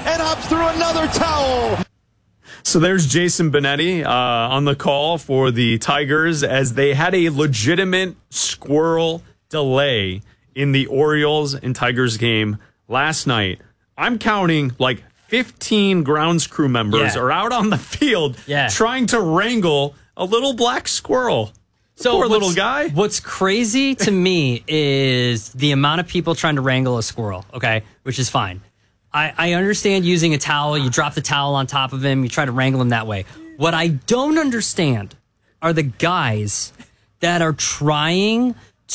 and hops through another towel. So there's Jason Benetti on the call for the Tigers as they had a legitimate squirrel delay in the Orioles and Tigers game last night. I'm counting like 15 grounds crew members are out on the field trying to wrangle a little black squirrel. So poor little guy. What's crazy to me is the amount of people trying to wrangle a squirrel, okay, which is fine. I understand using a towel. You drop the towel on top of him. You try to wrangle him that way. What I don't understand are the guys that are trying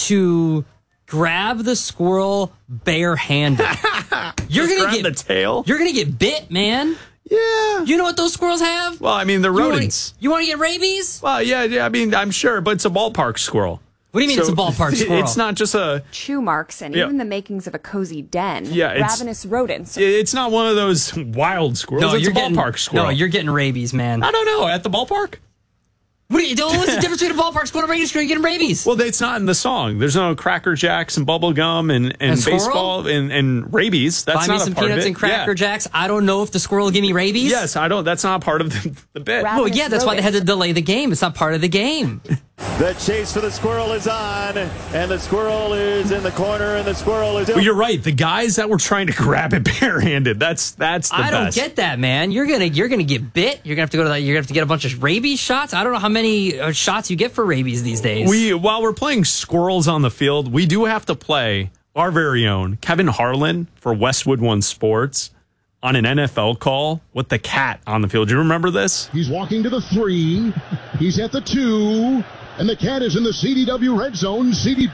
to grab the squirrel barehanded. You're gonna grab the tail. You're gonna get bit, man. Yeah. You know what those squirrels have? Well, I mean, they're rodents. You want to get rabies? Well, yeah. I mean, I'm sure, but it's a ballpark squirrel. What do you mean it's a ballpark squirrel? It's not just a... chew marks and even the makings of a cozy den. Yeah, ravenous rodents. It's not one of those wild squirrels. It's a ballpark squirrel. No, you're getting rabies, man. I don't know. At the ballpark? What's the difference between a ballpark squirrel and a regular squirrel? You're getting rabies. Well, it's not in the song. There's no Cracker Jacks and bubble gum and baseball and rabies. That's Buy not me a some part peanuts of it. and Cracker Jacks. I don't know if the squirrel will give me rabies. Yes, I don't. That's not part of the bit. Well, yeah, that's why they had to delay the game. It's not part of the game. The chase for the squirrel is on, and the squirrel is in the corner, and the squirrel is... Well, you're right. The guys that were trying to grab it barehanded, that's the best. I don't get that, man. You're gonna get bit. You're gonna have to go to you're gonna have to get a bunch of rabies shots. I don't know how many shots you get for rabies these days. While we're playing squirrels on the field, we do have to play our very own Kevin Harlan for Westwood One Sports on an NFL call with the cat on the field. Do you remember this? He's walking to the 3. He's at the 2. And the cat is in the CDW red zone.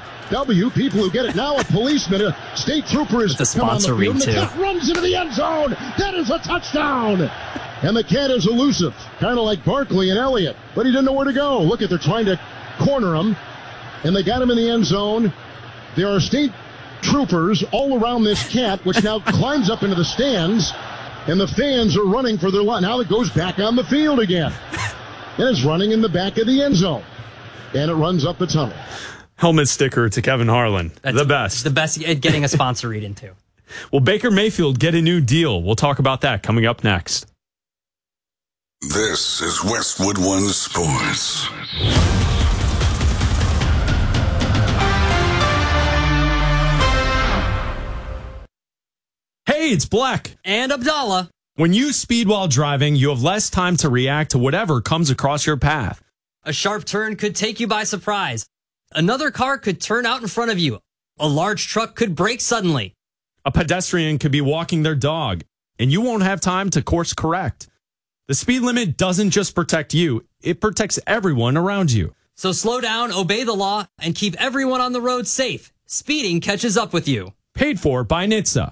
CDW, people who get it now, a policeman, a state trooper is the sponsor read, too. The cat runs into the end zone. That is a touchdown. And the cat is elusive, kind of like Barkley and Elliott. But he didn't know where to go. Look at, they're trying to corner him. And they got him in the end zone. There are state troopers all around this cat, which now climbs up into the stands. And the fans are running for their life. Now it goes back on the field again. And it's running in the back of the end zone. And it runs up the tunnel. Helmet sticker to Kevin Harlan. The best. The best at getting a sponsor read into. Will Baker Mayfield get a new deal? We'll talk about that coming up next. This is Westwood One Sports. Hey, it's Black. And Abdallah. When you speed while driving, you have less time to react to whatever comes across your path. A sharp turn could take you by surprise. Another car could turn out in front of you. A large truck could brake suddenly. A pedestrian could be walking their dog, and you won't have time to course correct. The speed limit doesn't just protect you, it protects everyone around you. So slow down, obey the law, and keep everyone on the road safe. Speeding catches up with you. Paid for by NHTSA.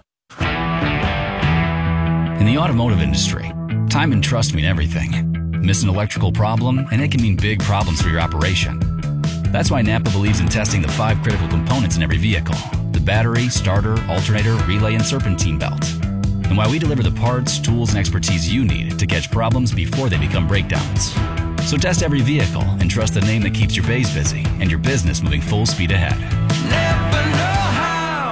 In the automotive industry, time and trust mean everything. Miss an electrical problem, and it can mean big problems for your operation. That's why Napa believes in testing the 5 critical components in every vehicle: the battery, starter, alternator, relay, and serpentine belt. And why we deliver the parts, tools, and expertise you need to catch problems before they become breakdowns. So test every vehicle and trust the name that keeps your bays busy and your business moving full speed ahead. Napa know how.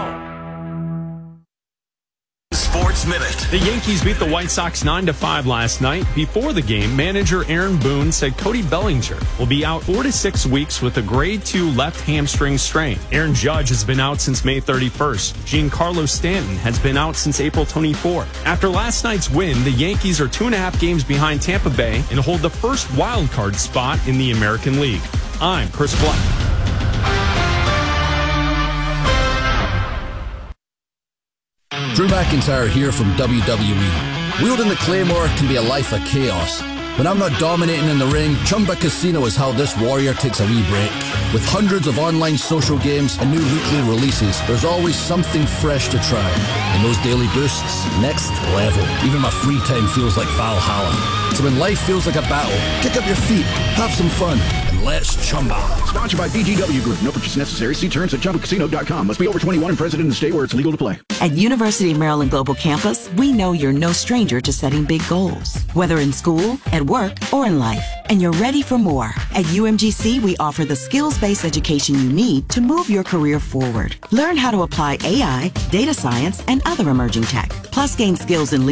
Sports Minute. The Yankees beat the White Sox 9-5 last night. Before the game, manager Aaron Boone said Cody Bellinger will be out 4 to 6 weeks with a grade 2 left hamstring strain. Aaron Judge has been out since May 31st. Giancarlo Stanton has been out since April 24th. After last night's win, the Yankees are 2.5 games behind Tampa Bay and hold the first wild card spot in the American League. I'm Chris Black. Drew McIntyre here from WWE. Wielding the Claymore can be a life of chaos. When I'm not dominating in the ring, Chumba Casino is how this warrior takes a wee break. With hundreds of online social games and new weekly releases, there's always something fresh to try. And those daily boosts, next level. Even my free time feels like Valhalla. So when life feels like a battle, kick up your feet, have some fun, and let's chumba. Sponsored by BGW Group. No purchase necessary. See terms at ChumbaCasino.com. Must be over 21 and present in the state where it's legal to play. At University of Maryland Global Campus, we know you're no stranger to setting big goals, whether in school, at work, or in life. And you're ready for more. At UMGC, we offer the skills-based education you need to move your career forward. Learn how to apply AI, data science, and other emerging tech. Plus, gain skills in leadership,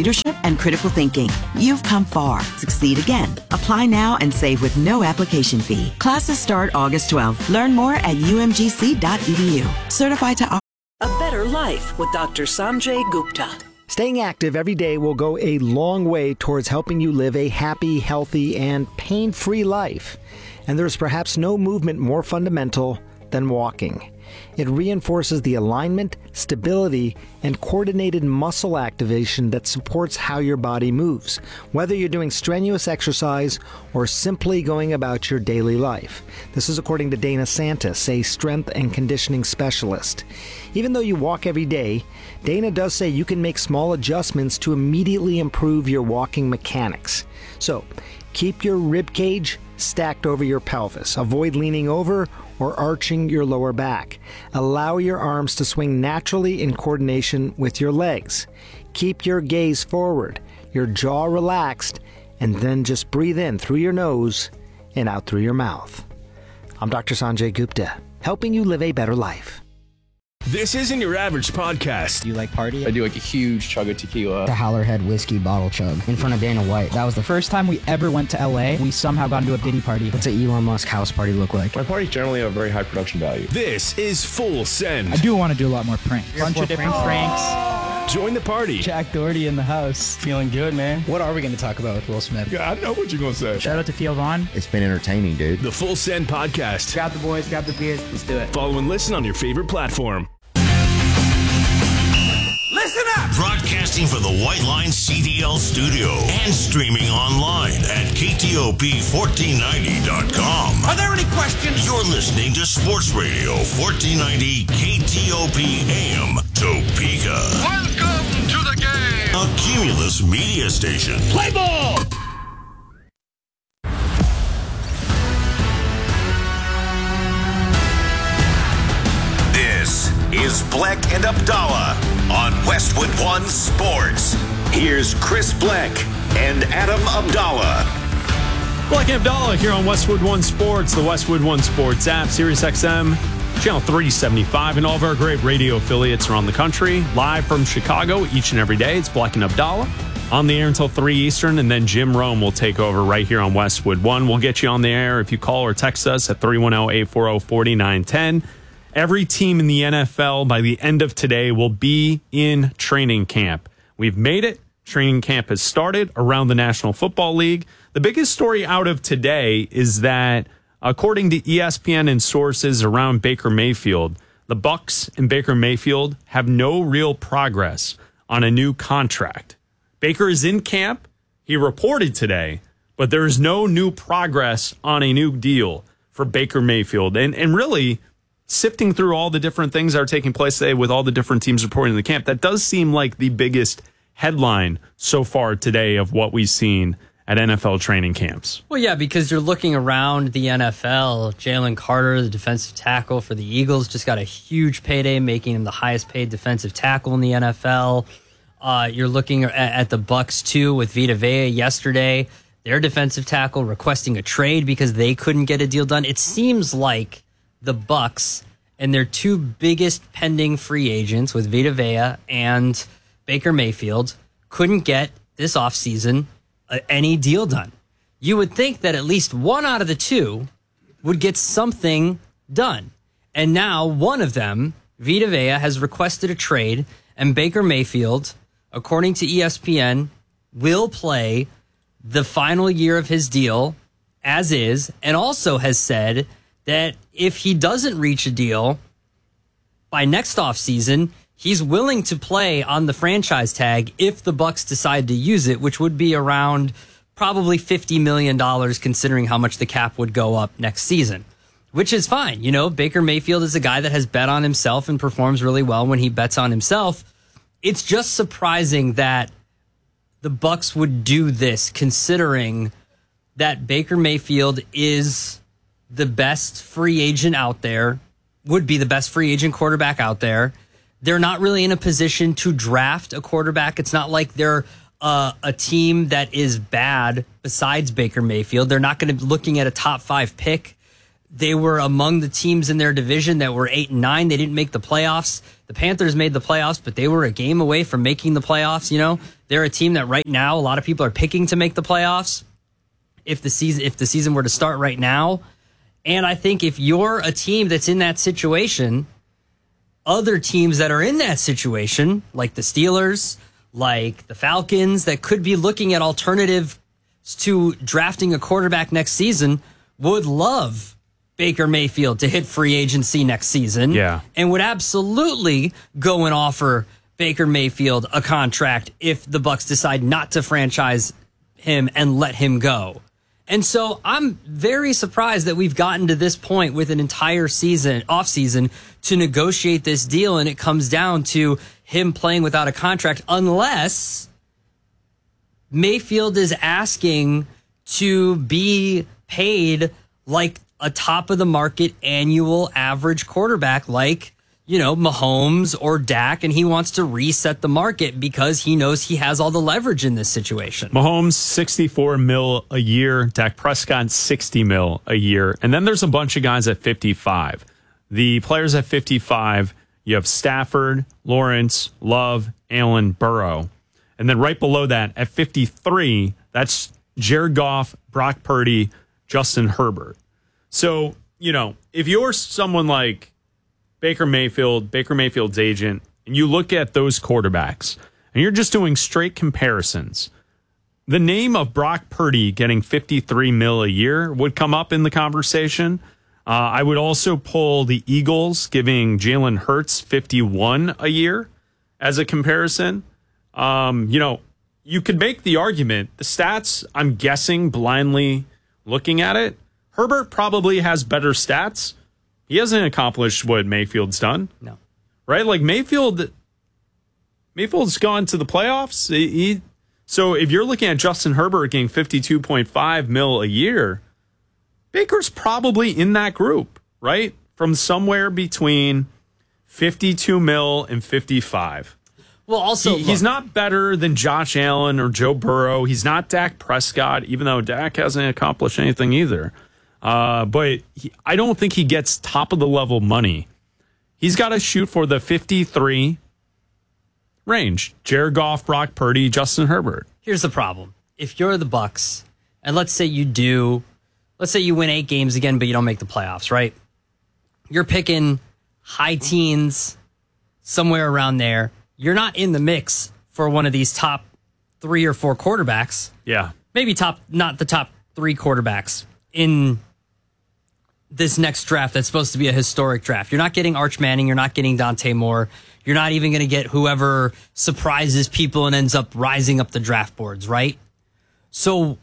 and critical thinking. You've come far. Succeed again. Apply now and save with no application fee. Classes start August 12th. Learn more at umgc.edu. Certified to A better life with Dr. Sanjay Gupta. Staying active every day will go a long way towards helping you live a happy, healthy, and pain-free life. And there's perhaps no movement more fundamental than walking. It reinforces the alignment, stability, and coordinated muscle activation that supports how your body moves, whether you're doing strenuous exercise or simply going about your daily life. This is according to Dana Santis, a strength and conditioning specialist. Even though you walk every day, Dana does say you can make small adjustments to immediately improve your walking mechanics. So, keep your rib cage stacked over your pelvis. Avoid leaning over or arching your lower back. Allow your arms to swing naturally in coordination with your legs. Keep your gaze forward, your jaw relaxed, and then just breathe in through your nose and out through your mouth. I'm Dr. Sanjay Gupta, helping you live a better life. This isn't your average podcast. Do you like party? I do like a huge chug of tequila. The Howlerhead whiskey bottle chug in front of Dana White. That was the first time we ever went to LA. We somehow got into a Diddy party. What's an Elon Musk house party look like? My parties generally have very high production value. This is Full Send. I do want to do a lot more pranks. Bunch of different pranks. Join the party. Jack Doherty in the house. Feeling good, man. What are we going to talk about with Will Smith? Yeah, I know what you're going to say. Shout out to Theo Vaughn. It's been entertaining, dude. The Full Send podcast. Grab the boys, grab the beers. Let's do it. Follow and listen on your favorite platform. Listen up! Broadcasting from the White Line CDL studio and streaming online at KTOP1490.com. Are there any questions? You're listening to Sports Radio 1490 KTOP AM Topeka. Welcome to the game! A Cumulus media station. Play ball! This is Bleck and Abdallah on Westwood One Sports. Here's Chris Bleck and Adam Abdallah. Bleck and Abdallah here on Westwood One Sports, the Westwood One Sports app, Sirius XM, channel 375, and all of our great radio affiliates around the country. Live from Chicago each and every day. It's Bleck and Abdallah on the air until 3 Eastern, and then Jim Rome will take over right here on Westwood One. We'll get you on the air if you call or text us at 310-840-4910. Every team in the NFL by the end of today will be in training camp. We've made it. Training camp has started around the National Football League. The biggest story out of today is that, according to ESPN and sources around Baker Mayfield, the Bucs and Baker Mayfield have no real progress on a new contract. Baker is in camp. He reported today, but there is no new progress on a new deal for Baker Mayfield. And really, sifting through all the different things that are taking place today with all the different teams reporting to the camp, that does seem like the biggest headline so far today of what we've seen at NFL training camps. Well, yeah, because you're looking around the NFL. Jalen Carter, the defensive tackle for the Eagles, just got a huge payday, making him the highest paid defensive tackle in the NFL. You're looking at the Bucs too, with Vita Vea yesterday. Their defensive tackle requesting a trade because they couldn't get a deal done. It seems like the Bucs and their two biggest pending free agents with Vita Vea and Baker Mayfield couldn't get this offseason any deal done. You would think that at least one out of the two would get something done. And now one of them, Vita Vea, has requested a trade, and Baker Mayfield, according to ESPN, will play the final year of his deal as is, and also has said that if he doesn't reach a deal by next offseason, he's willing to play on the franchise tag if the Bucs decide to use it, which would be around probably $50 million considering how much the cap would go up next season, which is fine. You know, Baker Mayfield is a guy that has bet on himself and performs really well when he bets on himself. It's just surprising that the Bucs would do this considering that Baker Mayfield is the best free agent out there, would be the best free agent quarterback out there. They're not really in a position to draft a quarterback. It's not like they're a team that is bad besides Baker Mayfield. They're not going to be looking at a top 5 pick. They were among the teams in their division that were 8-9. They didn't make the playoffs. The Panthers made the playoffs, but they were a game away from making the playoffs. You know, they're a team that right now a lot of people are picking to make the playoffs if the season were to start right now. And I think if you're a team that's in that situation, other teams that are in that situation, like the Steelers, like the Falcons, that could be looking at alternatives to drafting a quarterback next season, would love Baker Mayfield to hit free agency next season. Yeah. And would absolutely go and offer Baker Mayfield a contract if the Bucs decide not to franchise him and let him go. And so I'm very surprised that we've gotten to this point with an entire offseason to negotiate this deal, and it comes down to him playing without a contract unless Mayfield is asking to be paid like a top of the market annual average quarterback like, you know, Mahomes or Dak, and he wants to reset the market because he knows he has all the leverage in this situation. Mahomes, $64 million a year. Dak Prescott, $60 million a year. And then there's a bunch of guys at 55. The players at 55, you have Stafford, Lawrence, Love, Allen, Burrow. And then right below that, at 53, that's Jared Goff, Brock Purdy, Justin Herbert. So, you know, if you're someone like Baker Mayfield's agent, and you look at those quarterbacks, and you're just doing straight comparisons, the name of Brock Purdy getting $53 million a year would come up in the conversation. I would also pull the Eagles giving Jalen Hurts $51 a year as a comparison. You know, you could make the argument, the stats, I'm guessing blindly looking at it, Herbert probably has better stats. He hasn't accomplished what Mayfield's done. No. Right? Like Mayfield's gone to the playoffs. So if you're looking at Justin Herbert getting $52.5 million a year, Baker's probably in that group, right? From somewhere between $52 million and $55. Well, also, he's not better than Josh Allen or Joe Burrow. He's not Dak Prescott, even though Dak hasn't accomplished anything either. But I don't think he gets top of the level money. He's got to shoot for the 53 range. Jared Goff, Brock Purdy, Justin Herbert. Here's the problem. If you're the Bucs, and let's say you win 8 games again, but you don't make the playoffs, right? You're picking high teens, somewhere around there. You're not in the mix for one of these top 3 or 4 quarterbacks. Yeah. Maybe not the top 3 quarterbacks in this next draft that's supposed to be a historic draft. You're not getting Arch Manning. You're not getting Dante Moore. You're not even going to get whoever surprises people and ends up rising up the draft boards, right? So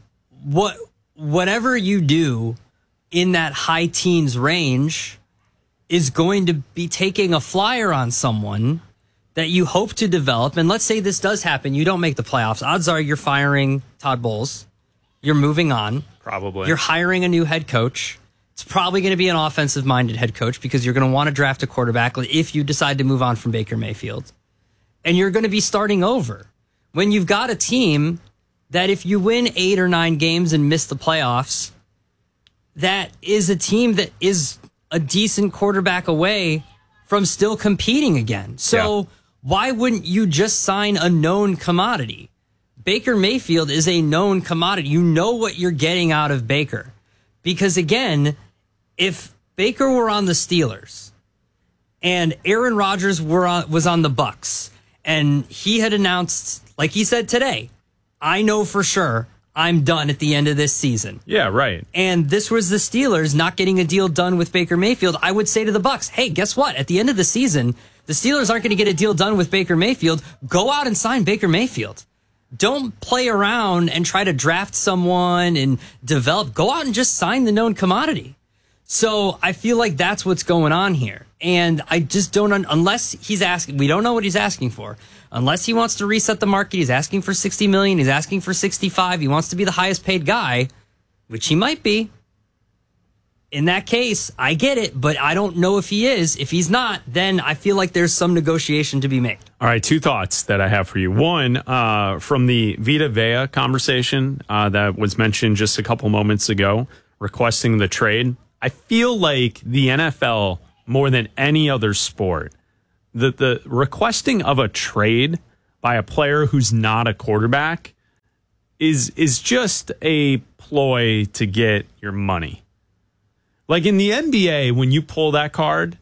whatever you do in that high teens range is going to be taking a flyer on someone that you hope to develop. And let's say this does happen. You don't make the playoffs. Odds are you're firing Todd Bowles. You're moving on. Probably. You're hiring a new head coach. It's probably going to be an offensive-minded head coach because you're going to want to draft a quarterback if you decide to move on from Baker Mayfield. And you're going to be starting over. When you've got a team that if you win 8 or 9 games and miss the playoffs, that is a team that is a decent quarterback away from still competing again. So why wouldn't you just sign a known commodity? Baker Mayfield is a known commodity. You know what you're getting out of Baker. Because again, if Baker were on the Steelers and Aaron Rodgers was on the Bucs and he had announced, like he said today, I know for sure I'm done at the end of this season. Yeah, right. And this was the Steelers not getting a deal done with Baker Mayfield. I would say to the Bucs, hey, guess what? At the end of the season, the Steelers aren't going to get a deal done with Baker Mayfield. Go out and sign Baker Mayfield. Don't play around and try to draft someone and develop. Go out and just sign the known commodity. So I feel like that's what's going on here. And I just don't, unless he's asking, we don't know what he's asking for. Unless he wants to reset the market, he's asking for $60 million, he's asking for $65, he wants to be the highest paid guy, which he might be. In that case, I get it, but I don't know if he is. If he's not, then I feel like there's some negotiation to be made. All right, 2 thoughts that I have for you. One, from the Vita Vea conversation that was mentioned just a couple moments ago, requesting the trade. I feel like the NFL, more than any other sport, the requesting of a trade by a player who's not a quarterback is just a ploy to get your money. Like in the NBA, when you pull that card,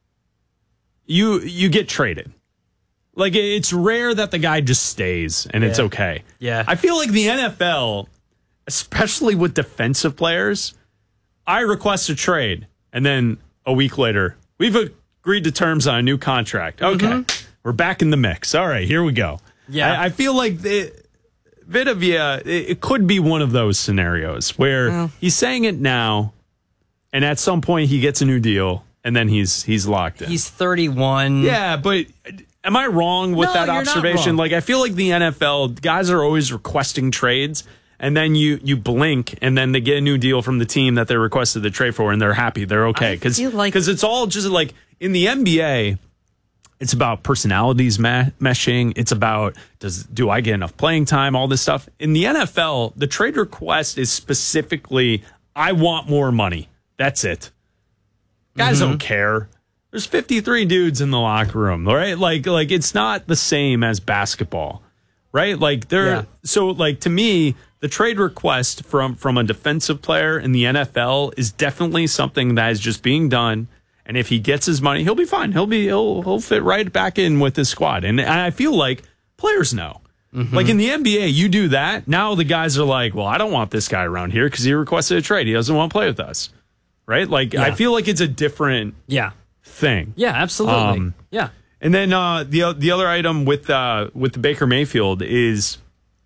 you get traded. Like it's rare that the guy just stays and it's okay. Yeah. I feel like the NFL, especially with defensive players, I request a trade and then a week later, we've agreed to terms on a new contract. Okay. We're back in the mix. All right, here we go. Yeah. I feel like Vitavia, it could be one of those scenarios where he's saying it now and at some point he gets a new deal and then he's locked in. He's 31. Yeah, but am I wrong with that you're not observation? wrong. Like, I feel like the NFL, guys are always requesting trades, and then you blink, and then they get a new deal from the team that they requested the trade for, and they're happy. They're okay. Because it's all just like, in the NBA, it's about personalities meshing. It's about, do I get enough playing time, all this stuff. In the NFL, the trade request is specifically, I want more money. That's it. Guys don't care. There's 53 dudes in the locker room, right? Like it's not the same as basketball, right? Like so like to me, the trade request from a defensive player in the NFL is definitely something that is just being done. And if he gets his money, he'll be fine. He'll fit right back in with his squad. And I feel like players know. Like in the NBA, you do that. Now the guys are like, well, I don't want this guy around here because he requested a trade. He doesn't want to play with us. Right? Like I feel like it's a different thing. Yeah, absolutely. Yeah. And then the other item with the Baker Mayfield is,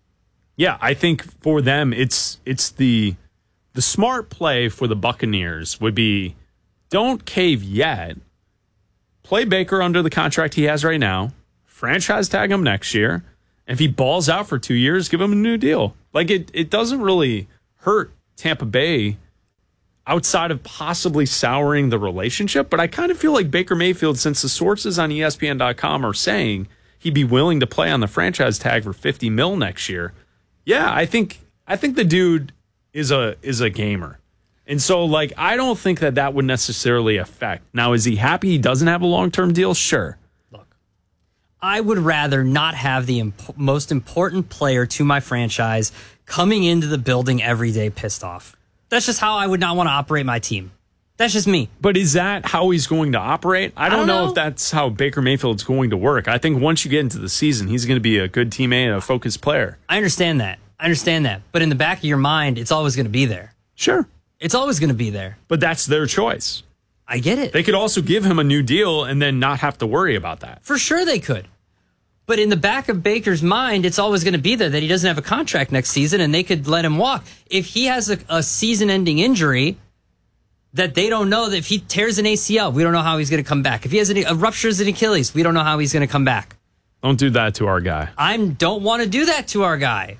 I think for them it's the smart play for the Buccaneers would be, don't cave yet. Play Baker under the contract he has right now. Franchise tag him next year. And if he balls out for 2 years, give him a new deal. Like it doesn't really hurt Tampa Bay outside of possibly souring the relationship. But I kind of feel like Baker Mayfield, since the sources on ESPN.com are saying he'd be willing to play on the franchise tag for $50 million next year. Yeah, I think the dude is a gamer. And so, like, I don't think that would necessarily affect. Now, is he happy he doesn't have a long-term deal? Sure. Look, I would rather not have the most important player to my franchise coming into the building every day pissed off. That's just how I would not want to operate my team. That's just me. But is that how he's going to operate? I don't know if that's how Baker Mayfield's going to work. I think once you get into the season, he's going to be a good teammate and a focused player. I understand that. But in the back of your mind, it's always going to be there. Sure. It's always going to be there. But that's their choice. I get it. They could also give him a new deal and then not have to worry about that. For sure they could. But in the back of Baker's mind, it's always going to be there that he doesn't have a contract next season and they could let him walk. If he has a season-ending injury that they don't know, that if he tears an ACL, we don't know how he's going to come back. If he has a ruptures an Achilles, we don't know how he's going to come back. Don't do that to our guy. I don't want to do that to our guy.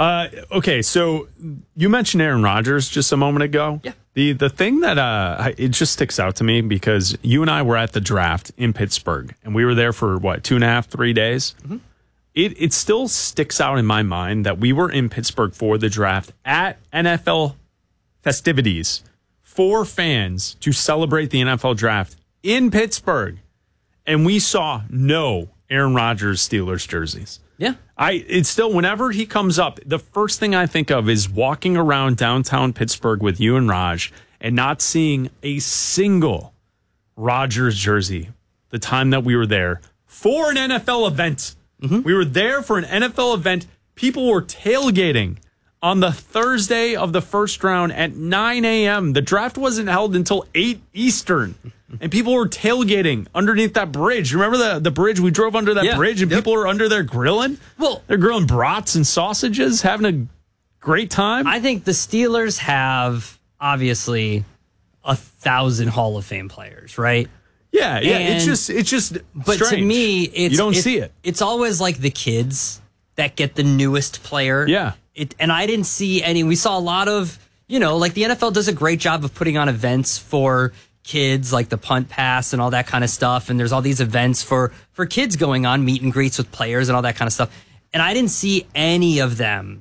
Okay, so you mentioned Aaron Rodgers just a moment ago. Yeah. The thing that it just sticks out to me because you and I were at the draft in Pittsburgh and we were there for 2.5, 3 days. Mm-hmm. It still sticks out in my mind that we were in Pittsburgh for the draft at NFL festivities for fans to celebrate the NFL draft in Pittsburgh, and we saw no Aaron Rodgers Steelers jerseys. Yeah. It's still, whenever he comes up, the first thing I think of is walking around downtown Pittsburgh with you and Raj and not seeing a single Rodgers jersey the time that we were there for an NFL event. Mm-hmm. We were there for an NFL event. People were tailgating on the Thursday of the first round at 9 a.m. The draft wasn't held until 8 Eastern. And people were tailgating underneath that bridge. Remember the bridge? We drove under that bridge and people were under there grilling? Well, they're grilling brats and sausages, having a great time. I think the Steelers have, obviously, 1,000 Hall of Fame players, right? Yeah. And it's just but strange. To me, you don't see it. It's always like the kids that get the newest player. Yeah. And I didn't see any. We saw a lot of, like the NFL does a great job of putting on events for kids, like the punt pass and all that kind of stuff. And there's all these events for kids going on, meet and greets with players and all that kind of stuff. And I didn't see any of them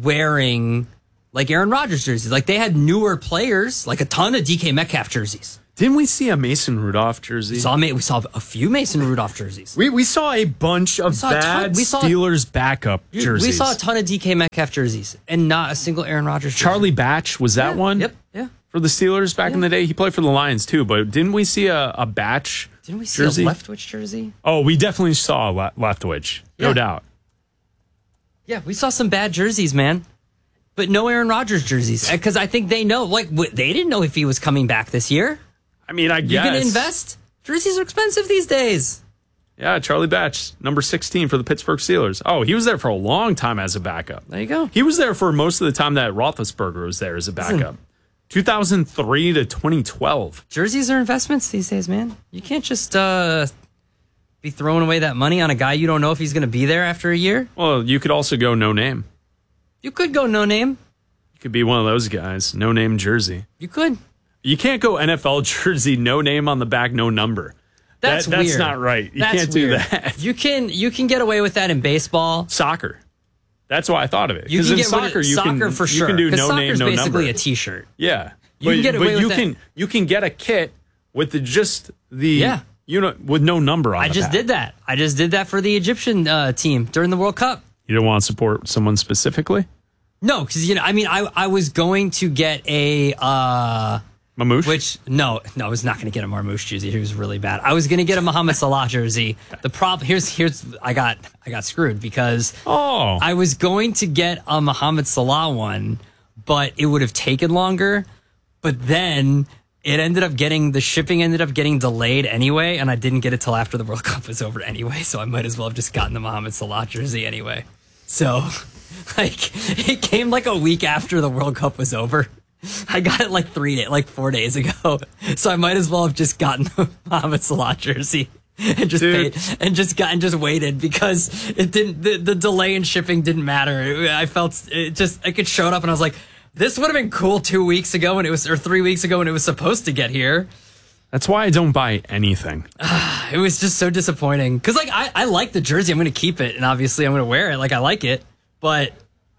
wearing like Aaron Rodgers jerseys. Like they had newer players, like a ton of DK Metcalf jerseys. Didn't we see a Mason Rudolph jersey? We saw a few Mason Rudolph jerseys. We saw a bunch of bad Steelers backup jerseys. We saw a ton of DK Metcalf jerseys and not a single Aaron Rodgers jersey. Charlie Batch, was that one? Yep, yeah. For the Steelers back in the day? He played for the Lions too, but didn't we see a Batch Didn't we see jersey? a Leftwich jersey? Oh, we definitely saw a Leftwich. No doubt. Yeah, we saw some bad jerseys, man. But no Aaron Rodgers jerseys. Because I think they know. They didn't know if he was coming back this year. I mean, I guess. You can invest. Jerseys are expensive these days. Yeah, Charlie Batch, number 16 for the Pittsburgh Steelers. Oh, he was there for a long time as a backup. There you go. He was there for most of the time that Roethlisberger was there as a backup. 2003 to 2012. Jerseys are investments these days, man. You can't just be throwing away that money on a guy you don't know if he's going to be there after a year. Well, you could also go no name. You could go no name. You could be one of those guys, no name jersey. You could. You can't go NFL jersey, no name on the back, no number. That's weird. That's not right. You can't do that. You can get away with that in baseball. Soccer. That's why I thought of it. You Because can in get rid of soccer, soccer for sure. You can do no name, soccer's no number. basically a T-shirt. Yeah. You can get away with that. You can get a kit with with no number on it. I just did that. I just did that for the Egyptian team during the World Cup. You don't want to support someone specifically? No, because I was going to get a Mamouche? No, I was not going to get a Marmouche jersey. He was really bad. I was going to get a Muhammad Salah jersey. The problem here's I got screwed because I was going to get a Muhammad Salah one, but it would have taken longer. But then the shipping ended up getting delayed anyway, and I didn't get it till after the World Cup was over anyway. So I might as well have just gotten the Muhammad Salah jersey anyway. So it came like a week after the World Cup was over. I got it 4 days ago, so I might as well have just gotten the Muhammad Salah jersey and just paid and just waited because it didn't. The delay in shipping didn't matter. I felt I could show it up and I was like, this would have been cool 2 weeks ago or 3 weeks ago when it was supposed to get here. That's why I don't buy anything. It was just so disappointing because I like the jersey. I'm going to keep it and obviously I'm going to wear it. I like it, but.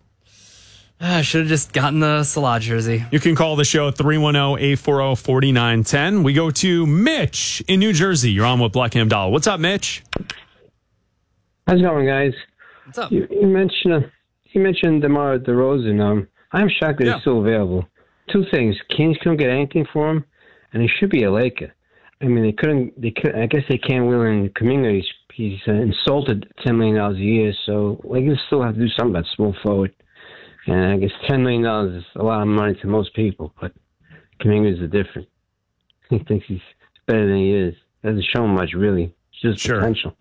I should have just gotten the Salah jersey. You can call the show 310-840-4910. We go to Mitch in New Jersey. You're on with Black and Abdallah. What's up, Mitch? How's it going, guys? What's up? You mentioned DeMar DeRozan. I'm shocked that he's still available. Two things: Kings couldn't get anything for him, and he should be a Laker. I mean, they couldn't. I guess they can't will in Kuminga. He's insulted $10 million a year, so Lakers still have to do something about small forward. And I guess $10 million is a lot of money to most people, but Kuminga's different. He thinks he's better than he is. Doesn't show him much, really. It's just potential.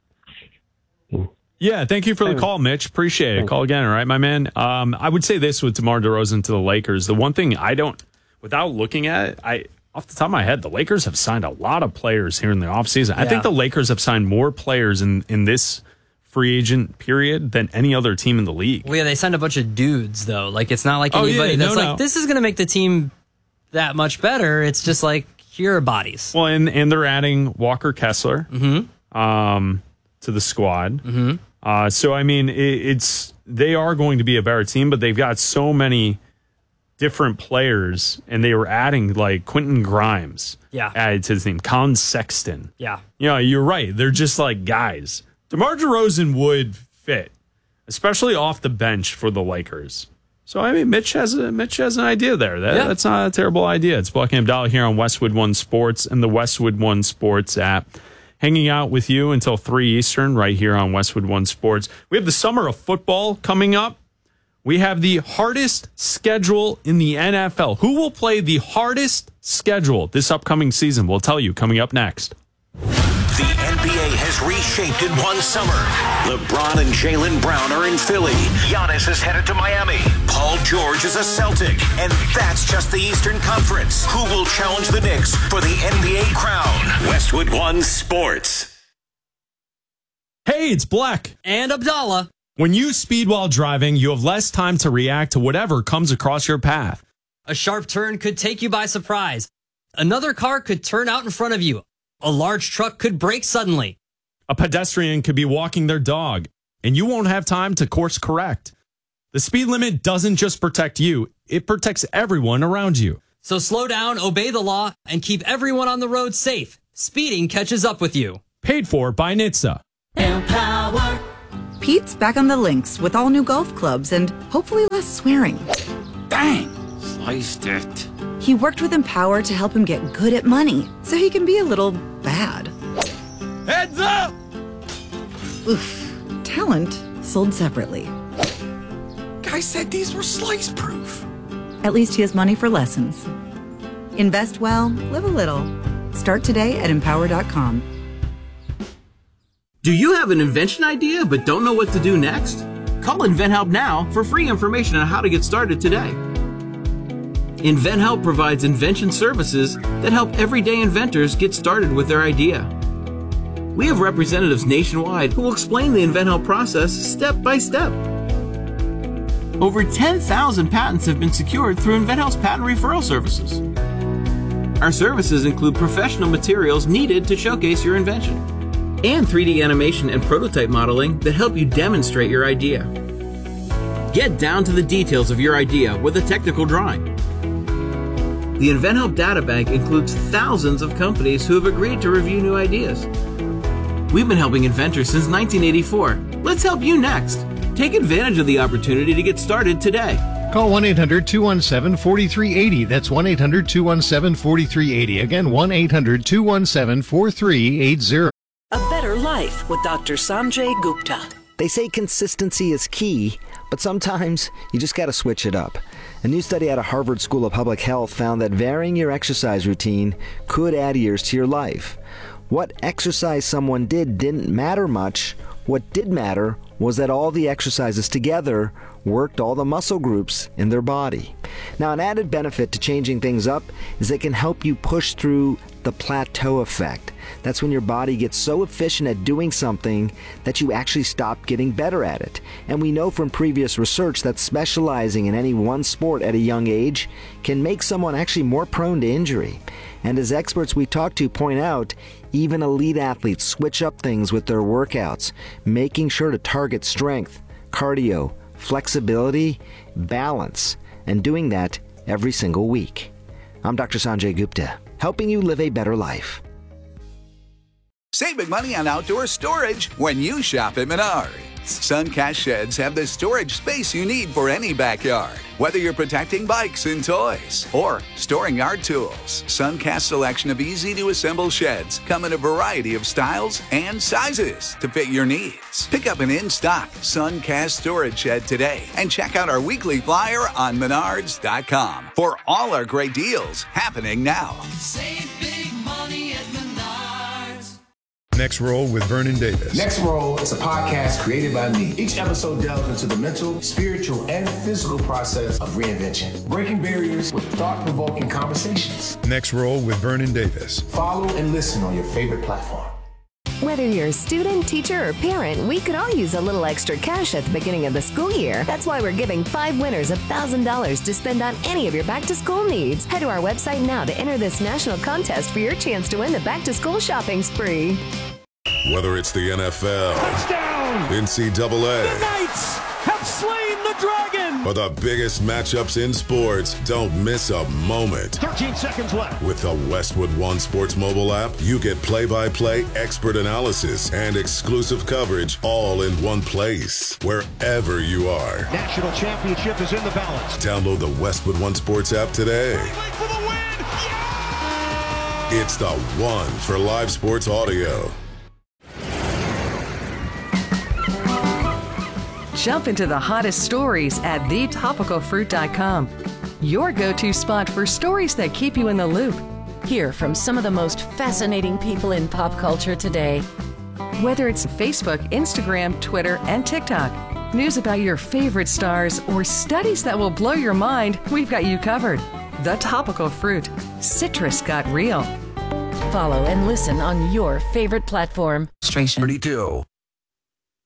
Yeah, thank you for the call, Mitch. Appreciate it. Call again, all right, my man? I would say this with DeMar DeRozan to the Lakers. The one thing without looking at it, off the top of my head, the Lakers have signed a lot of players here in the offseason. Yeah. I think the Lakers have signed more players in this free agent period than any other team in the league. Well, yeah, they signed a bunch of dudes, though. It's not like anybody that's this is going to make the team that much better. It's just here are bodies. Well, and they're adding Walker Kessler to the squad. Mm-hmm. So, I mean, they are going to be a better team, but they've got so many different players, and they were adding, Quentin Grimes added to the team. Colin Sexton. Yeah. You're right. They're just guys. DeMar DeRozan would fit, especially off the bench for the Lakers. So, I mean, Mitch has an idea there. That's not a terrible idea. It's Black and Abdallah here on Westwood One Sports and the Westwood One Sports app. Hanging out with you until 3 Eastern right here on Westwood One Sports. We have the summer of football coming up. We have the hardest schedule in the NFL. Who will play the hardest schedule this upcoming season? We'll tell you coming up next. The NBA has reshaped in one summer. LeBron and Jaylen Brown are in Philly. Giannis is headed to Miami. Paul George is a Celtic. And that's just the Eastern Conference. Who will challenge the Knicks for the NBA crown? Westwood One Sports. Hey, it's Black and Abdallah. When you speed while driving, you have less time to react to whatever comes across your path. A sharp turn could take you by surprise. Another car could turn out in front of you. A large truck could brake suddenly. A pedestrian could be walking their dog, and you won't have time to course correct. The speed limit doesn't just protect you, it protects everyone around you. So slow down, obey the law, and keep everyone on the road safe. Speeding catches up with you. Paid for by NHTSA. Empower. Pete's back on the links with all new golf clubs and hopefully less swearing. Dang! Sliced it. He worked with Empower to help him get good at money so he can be a little bad. Heads up! Oof. Talent sold separately. Guy said these were slice proof. At least he has money for lessons. Invest well, live a little. Start today at empower.com. Do you have an invention idea but don't know what to do next? Call InventHelp now for free information on how to get started today. InventHelp provides invention services that help everyday inventors get started with their idea. We have representatives nationwide who will explain the InventHelp process step by step. Over 10,000 patents have been secured through InventHelp's patent referral services. Our services include professional materials needed to showcase your invention, and 3D animation and prototype modeling that help you demonstrate your idea. Get down to the details of your idea with a technical drawing. The InventHelp Data Bank includes thousands of companies who have agreed to review new ideas. We've been helping inventors since 1984. Let's help you next. Take advantage of the opportunity to get started today. Call 1-800-217-4380. That's 1-800-217-4380. Again, 1-800-217-4380. A Better Life with Dr. Sanjay Gupta. They say consistency is key, but sometimes you just got to switch it up. A new study out of Harvard School of Public Health found that varying your exercise routine could add years to your life. What exercise someone did didn't matter much. What did matter was that all the exercises together worked all the muscle groups in their body. Now, an added benefit to changing things up is they can help you push through the plateau effect. That's when your body gets so efficient at doing something that you actually stop getting better at it. And we know from previous research that specializing in any one sport at a young age can make someone actually more prone to injury. And as experts we talk to point out, even elite athletes switch up things with their workouts, making sure to target strength, cardio, flexibility, balance, and doing that every single week. I'm Dr. Sanjay Gupta, helping you live a better life. Save big money on outdoor storage when you shop at Menards. Suncast sheds have the storage space you need for any backyard. Whether you're protecting bikes and toys or storing yard tools, Suncast's selection of easy-to-assemble sheds come in a variety of styles and sizes to fit your needs. Pick up an in-stock Suncast storage shed today and check out our weekly flyer on Menards.com for all our great deals happening now. Save big money at Menards. Next Roll with Vernon Davis. Next Roll is a podcast created by me. Each episode delves into the mental, spiritual, and physical process of reinvention, breaking barriers with thought-provoking conversations. Next Roll with Vernon Davis. Follow and listen on your favorite platform. Whether you're a student, teacher, or parent, we could all use a little extra cash at the beginning of the school year. That's why we're giving 5 winners $1,000 to spend on any of your back-to-school needs. Head to our website now to enter this national contest for your chance to win the back-to-school shopping spree. Whether it's the NFL, Touchdown! NCAA, The Knights have slain the dragon! or the biggest matchups in sports, don't miss a moment. 13 seconds left. With the Westwood One Sports mobile app, you get play-by-play expert analysis and exclusive coverage all in one place, wherever you are. National championship is in the balance. Download the Westwood One Sports app today. For the win! Yeah! It's the one for live sports audio. Jump into the hottest stories at thetopicalfruit.com. Your go-to spot for stories that keep you in the loop. Hear from some of the most fascinating people in pop culture today. Whether it's Facebook, Instagram, Twitter, and TikTok, news about your favorite stars, or studies that will blow your mind, we've got you covered. The Topical Fruit. Citrus got real. Follow and listen on your favorite platform. 32.